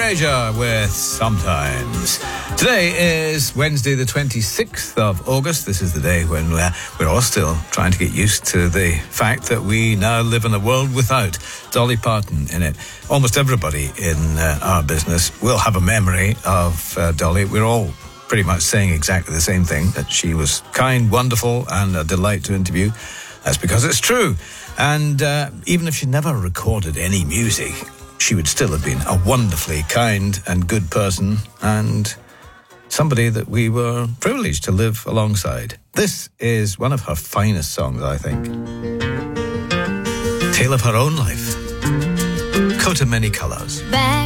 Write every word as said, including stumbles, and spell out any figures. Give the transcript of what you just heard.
Fraser with Sometimes. Today is Wednesday the twenty-sixth of August. This is the day when we're, we're all still trying to get used to the fact that we now live in a world without Dolly Parton in it. Almost everybody in uh, our business will have a memory of uh, Dolly. We're all pretty much saying exactly the same thing, that she was kind, wonderful, and a delight to interview. That's because it's true. And uh, even if she never recorded any music, she would still have been a wonderfully kind and good person, and somebody that we were privileged to live alongside. This is one of her finest songs, I think. Tale of her own life. Coat of many colours. Back